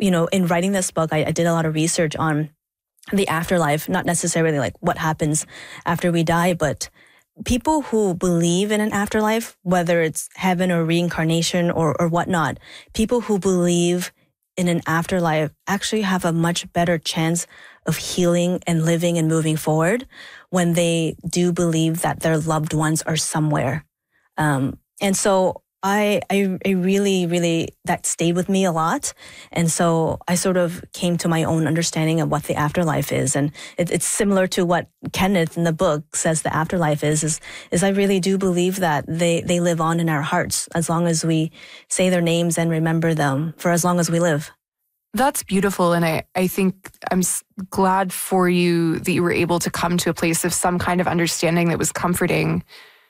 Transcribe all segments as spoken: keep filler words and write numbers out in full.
you know, in writing this book, I, I did a lot of research on the afterlife, not necessarily like what happens after we die, but people who believe in an afterlife, whether it's heaven or reincarnation or, or whatnot, people who believe in an afterlife actually have a much better chance of healing and living and moving forward when they do believe that their loved ones are somewhere. Um, and so I, I, I really, really, that stayed with me a lot. And so I sort of came to my own understanding of what the afterlife is. And it, it's similar to what Kenneth in the book says the afterlife is, is, is I really do believe that they, they live on in our hearts as long as we say their names and remember them for as long as we live. That's beautiful. And I, I think I'm glad for you that you were able to come to a place of some kind of understanding that was comforting.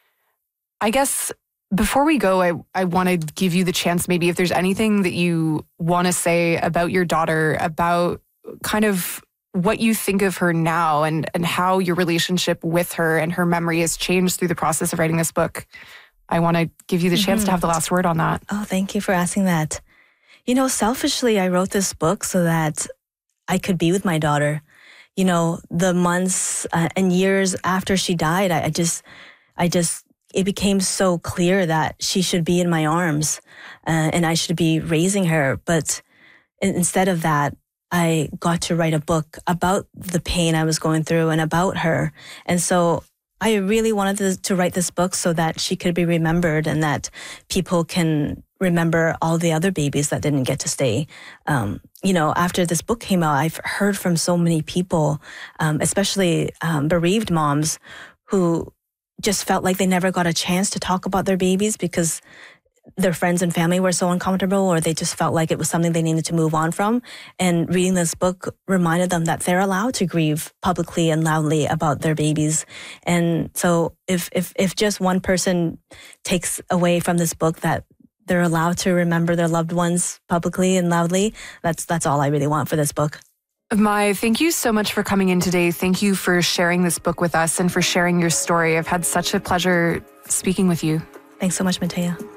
I guess before we go, I, I want to give you the chance, maybe if there's anything that you want to say about your daughter, about kind of what you think of her now and, and how your relationship with her and her memory has changed through the process of writing this book. I want to give you the chance mm-hmm. to have the last word on that. Oh, thank you for asking that. You know, selfishly, I wrote this book so that I could be with my daughter. You know, the months uh, and years after she died, I, I just, I just, it became so clear that she should be in my arms uh, and I should be raising her. But in, instead of that, I got to write a book about the pain I was going through and about her. And so I really wanted to, to write this book so that she could be remembered and that people can remember all the other babies that didn't get to stay. Um, you know, after this book came out, I've heard from so many people, um, especially um, bereaved moms who just felt like they never got a chance to talk about their babies because their friends and family were so uncomfortable, or they just felt like it was something they needed to move on from. And reading this book reminded them that they're allowed to grieve publicly and loudly about their babies. And so if, if, if just one person takes away from this book that they're allowed to remember their loved ones publicly and loudly, that's, that's all I really want for this book. Mai, thank you so much for coming in today. Thank you for sharing this book with us and for sharing your story. I've had such a pleasure speaking with you. Thanks so much, Matea.